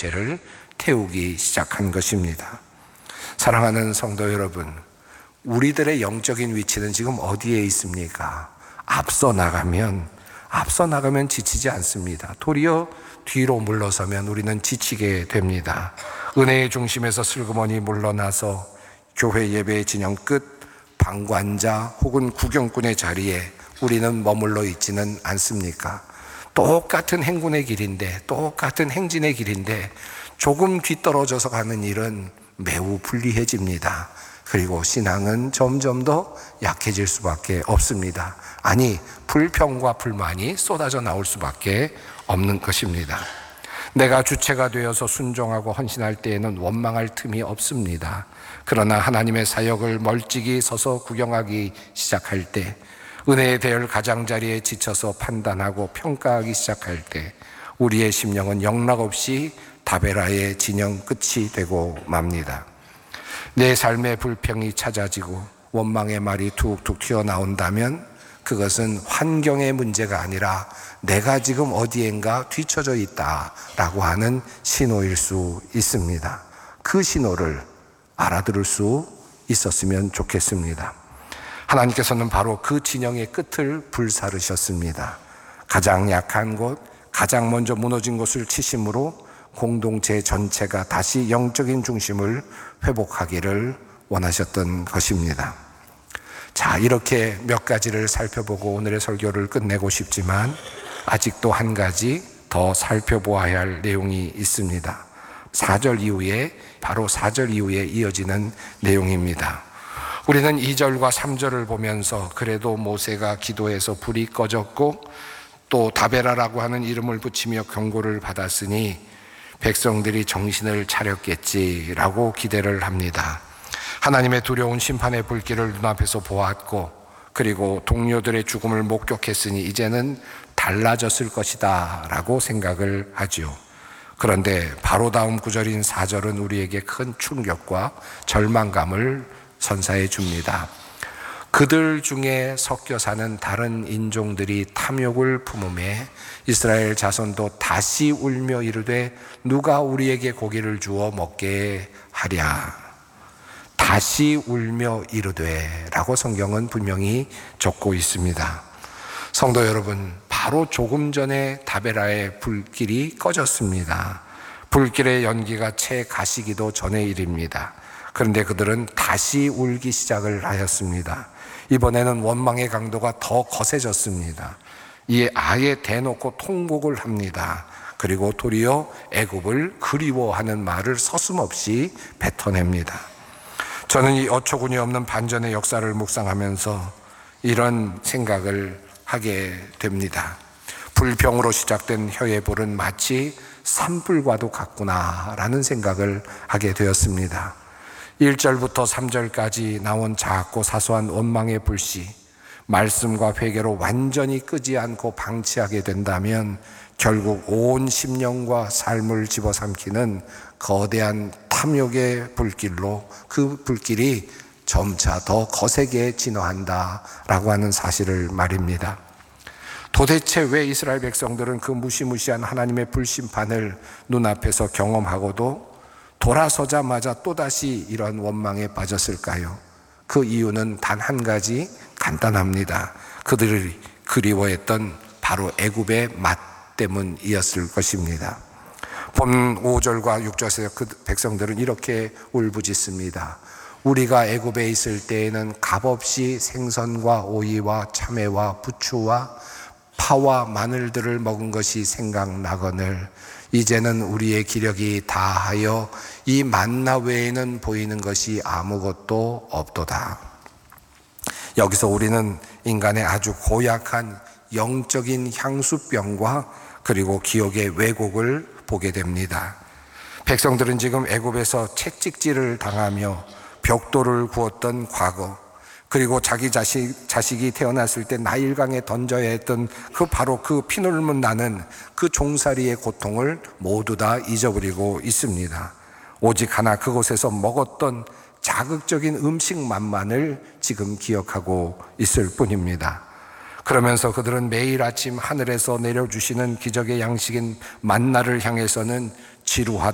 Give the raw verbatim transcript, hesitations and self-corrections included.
정체를 태우기 시작한 것입니다. 사랑하는 성도 여러분, 우리들의 영적인 위치는 지금 어디에 있습니까? 앞서 나가면 앞서 나가면 지치지 않습니다. 도리어 뒤로 물러서면 우리는 지치게 됩니다. 은혜의 중심에서 슬그머니 물러나서 교회 예배 진영 끝 방관자 혹은 구경꾼의 자리에 우리는 머물러 있지는 않습니까? 똑같은 행군의 길인데, 똑같은 행진의 길인데 조금 뒤떨어져서 가는 일은 매우 불리해집니다. 그리고 신앙은 점점 더 약해질 수밖에 없습니다. 아니, 불평과 불만이 쏟아져 나올 수밖에 없는 것입니다. 내가 주체가 되어서 순종하고 헌신할 때에는 원망할 틈이 없습니다. 그러나 하나님의 사역을 멀찍이 서서 구경하기 시작할 때, 은혜의 대열 가장자리에 지쳐서 판단하고 평가하기 시작할 때 우리의 심령은 영락없이 다베라의 진영 끝이 되고 맙니다. 내 삶의 불평이 찾아지고 원망의 말이 툭툭 튀어나온다면 그것은 환경의 문제가 아니라 내가 지금 어디엔가 뒤처져 있다라고 하는 신호일 수 있습니다. 그 신호를 알아들을 수 있었으면 좋겠습니다. 하나님께서는 바로 그 진영의 끝을 불사르셨습니다. 가장 약한 곳, 가장 먼저 무너진 곳을 치심으로 공동체 전체가 다시 영적인 중심을 회복하기를 원하셨던 것입니다. 자, 이렇게 몇 가지를 살펴보고 오늘의 설교를 끝내고 싶지만 아직도 한 가지 더 살펴보아야 할 내용이 있습니다. 사 절 이후에, 바로 사 절 이후에 이어지는 내용입니다. 우리는 이 절과 삼 절을 보면서 그래도 모세가 기도해서 불이 꺼졌고 또 다베라라고 하는 이름을 붙이며 경고를 받았으니 백성들이 정신을 차렸겠지라고 기대를 합니다. 하나님의 두려운 심판의 불길을 눈앞에서 보았고 그리고 동료들의 죽음을 목격했으니 이제는 달라졌을 것이다 라고 생각을 하죠. 그런데 바로 다음 구절인 사 절은 우리에게 큰 충격과 절망감을 선사해 줍니다. 그들 중에 섞여 사는 다른 인종들이 탐욕을 품음에 이스라엘 자손도 다시 울며 이르되 누가 우리에게 고기를 주어 먹게 하랴. 다시 울며 이르되 라고 성경은 분명히 적고 있습니다. 성도 여러분, 바로 조금 전에 다베라의 불길이 꺼졌습니다. 불길의 연기가 채 가시기도 전의 일입니다. 그런데 그들은 다시 울기 시작을 하였습니다. 이번에는 원망의 강도가 더 거세졌습니다. 이에 아예 대놓고 통곡을 합니다. 그리고 도리어 애굽을 그리워하는 말을 서슴없이 뱉어냅니다. 저는 이 어처구니 없는 반전의 역사를 묵상하면서 이런 생각을 하게 됩니다. 불평으로 시작된 혀의 불은 마치 산불과도 같구나라는 생각을 하게 되었습니다. 일 절부터 삼 절까지 나온 작고 사소한 원망의 불씨, 말씀과 회개로 완전히 끄지 않고 방치하게 된다면 결국 온 심령과 삶을 집어삼키는 거대한 탐욕의 불길로 그 불길이 점차 더 거세게 진화한다라고 하는 사실을 말입니다. 도대체 왜 이스라엘 백성들은 그 무시무시한 하나님의 불심판을 눈앞에서 경험하고도 돌아서자마자 또다시 이런 원망에 빠졌을까요? 그 이유는 단 한 가지 간단합니다. 그들이 그리워했던 바로 애굽의 맛 때문이었을 것입니다. 본 오 절과 육 절에서 그 백성들은 이렇게 울부짖습니다. 우리가 애굽에 있을 때에는 값없이 생선과 오이와 참외와 부추와 파와 마늘들을 먹은 것이 생각나거늘 이제는 우리의 기력이 다하여 이 만나 외에는 보이는 것이 아무것도 없도다. 여기서 우리는 인간의 아주 고약한 영적인 향수병과 그리고 기억의 왜곡을 보게 됩니다. 백성들은 지금 애굽에서 채찍질을 당하며 벽돌을 구웠던 과거, 그리고 자기 자식, 자식이 태어났을 때 나일강에 던져야 했던 그 바로 그 피눈물 나는 그 종살이의 고통을 모두 다 잊어버리고 있습니다. 오직 하나, 그곳에서 먹었던 자극적인 음식만만을 지금 기억하고 있을 뿐입니다. 그러면서 그들은 매일 아침 하늘에서 내려주시는 기적의 양식인 만나를 향해서는 지루하다.